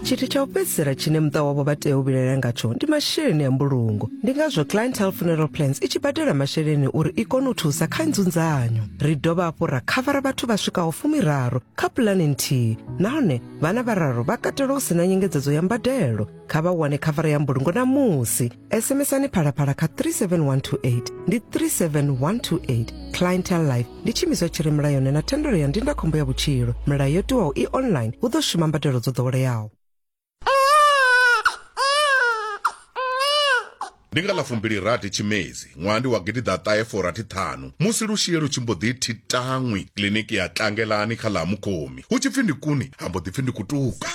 Chiti cha upedzisira chine muta wavo vateo uvilela ngacho ndi masheleni ya mbulungo. Ndi ngazvo Clientele Funeral Plans ichibadala masheleni uri ikone uthusa kha nzunza anyu. Ri dovha hafhu ra khavara vathu vasvikaho 13 kha pulani nthihi nahone vana vararu va katela u sina nyengedzedzo ya mbadelo. Kha vha wane khavara ya mbulungo namusi. SMS-ani phalaphala kha 37128 ndi 37128. Clientele Life ndi tshimiswa tshi re mulayoni na thendelo ya ndindakhombo ya vhutshilo. Mulayo yo tiwaho online hu ḓo shuma mbadelo dzo ḓoweleaho. Ndi nga ḽa 27 Tshimedzi ṅwandi wa 2035 musi Lushie lu tshi mbo ḓi thitaṅwi kiḽiniki ya Tlangelani kha ḽa Mukhomi hu tshi pfi ndi kuni ha mbo ḓi pfi ndi kutuka.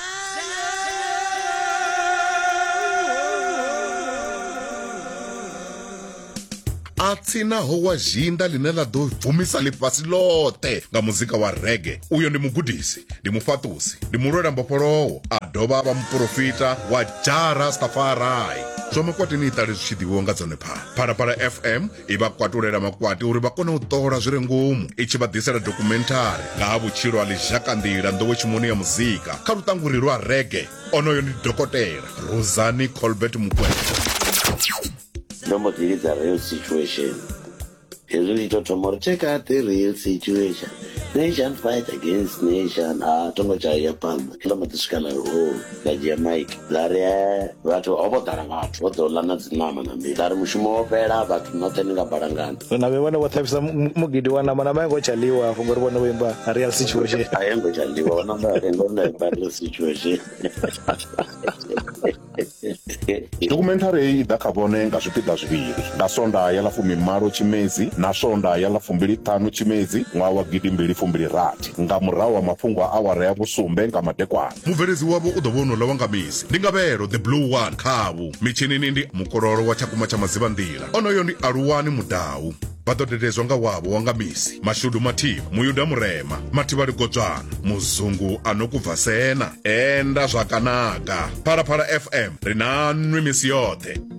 A tsinaho wa zhinda line ḽa ḓo bvumisa ḽifhasi ḽoṱhe nga muzika wa reggae. Uyo ndi mugudisi, ndi mufhaṱusi, ndi mulwela mbofholowo, a dovha vha muprofita wa Jah Rastafari. Zwa makwati ni iṱali zwi tshi ḓivhiwa nga dzone Phalaphala FM i vha kwatulela makwati uri vha kone u ṱola zwi re ngomu i tshi vha ḓisela dokumentari nga ha vhutshilo ha Lizhakanḓila nḓowetshimoni ya muzika kha luṱanguri lwa reggae. Onoyo ndi Dokotela Rosani Colbert Mukwevho. Nobody is a real situation. You really don't know. Check out the real situation. Nation fight against nation. Tongo chaya palma. Kilometers kala roll. Kajia Mike. Lare watu obotarangatu. Watu lana zinama nambi. Lare mushumo opera but nothing barangana. Na wewe watapisa mugidi wana manama ngo chaliwa fungoro wana wemba a real situation. I am go chaliwa wana ba real situation. Dokumentari idakabone nga zvipiḓa zviviri nga sonda ya ḽa 18 Tshimedzi na sonda ya ḽa 25 Tshimedzi ṅwaha wa 2026 nga murahu wa mafhungo a awara ya vhusumbe nga madekwana. Mubveledzi wavho u ḓo vha unola wanga misi ndi Ngavhelo the Blue One khavhu mitshinini ndi mukololo wa Tshakumba tsha Mazivhanḓila onoyo ndi Aluwani Mudau. Vha ḓo dededzwa nga wavho wanga misi Mashudu Mathiva Muyuda Murema Mathivhali Godzwana Muzungu Anokubva Sena enda zvakanaka. Phalaphala FM ri nanwi misi yoṱhe.